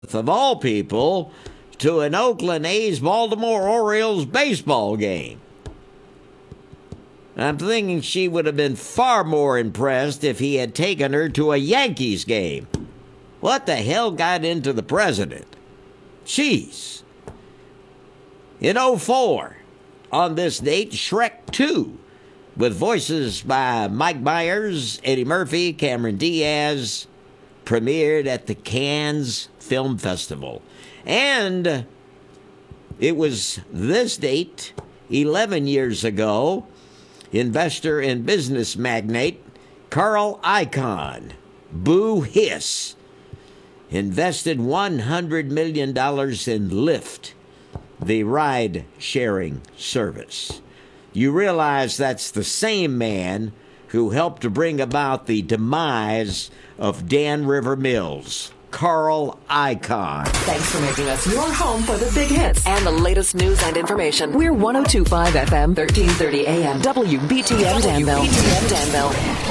of all people, to an Oakland A's Baltimore Orioles baseball game. I'm thinking she would have been far more impressed if he had taken her to a Yankees game. What the hell got into the president? Jeez. In '04, on this date, Shrek 2, with voices by Mike Myers, Eddie Murphy, Cameron Diaz, premiered at the Cannes Film Festival. And it was this date, 11 years ago, investor and business magnate Carl Icahn, boo hiss, invested $100 million in Lyft, the ride-sharing service. You realize that's the same man who helped to bring about the demise of Dan River Mills, Carl Icahn. Thanks for making us your home for the big hits and the latest news and information. We're 102.5 FM, 1330 AM, WBTM Danville.